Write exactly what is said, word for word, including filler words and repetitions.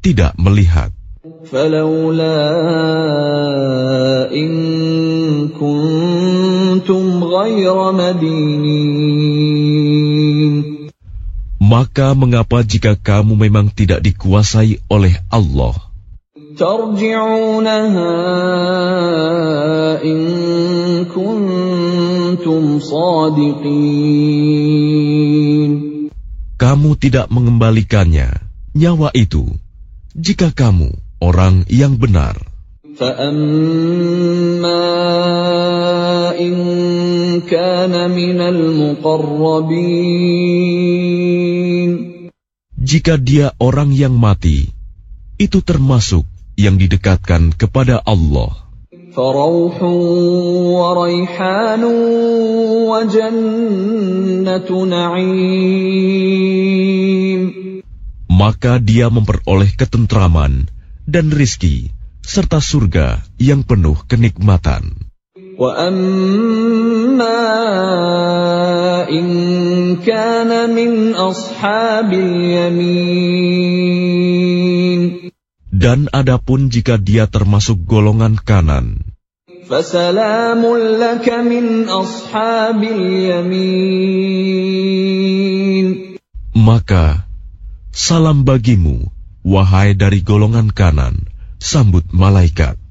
tidak melihat. فلولا إن كنتم غير مدينين. Maka mengapa jika kamu memang tidak dikuasai oleh Allah? ترجعونها إن كنتم صادقين. Kamu tidak mengembalikannya, nyawa itu, jika kamu orang yang benar. فَأَمَّا إِن كَانَ مِنَ الْمُقَرَّبِينَ. Jika dia orang yang mati, itu termasuk yang didekatkan kepada Allah. فَرَوْحٌ وَرَيْحَانٌ وَجَنَّةُ نَعِيمٍ. Maka dia memperoleh ketentraman dan rizki, serta surga yang penuh kenikmatan. وَأَمَّا إِن كَانَ مِنْ أَصْحَابِ الْيَمِينِ. Dan adapun jika dia termasuk golongan kanan, فَسَلَامٌ لَكَ مِنْ أَصْحَابِ الْيَمِينِ. maka salam bagimu, wahai dari golongan kanan, sambut malaikat.